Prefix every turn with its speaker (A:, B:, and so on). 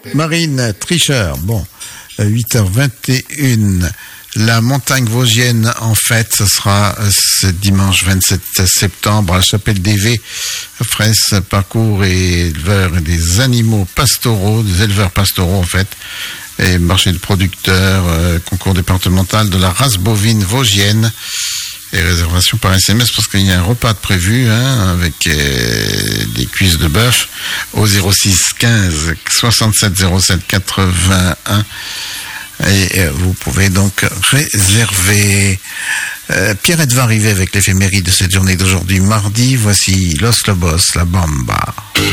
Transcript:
A: Marine Tricheur, bon, 8h21. La montagne vosgienne, en fait, ce sera ce dimanche 27 septembre à la Chapelle d'Évé. Fraisse, parcours et éleveurs et des animaux pastoraux, des éleveurs pastoraux, en fait. Et marché de producteurs, concours départemental de la race bovine vosgienne. Et réservation par SMS parce qu'il y a un repas de prévu avec des cuisses de bœuf au 06 15 67 07 81 et vous pouvez donc réserver. Pierrette va arriver avec l'éphéméride de cette journée d'aujourd'hui mardi. Voici Los Lobos, la Bamba.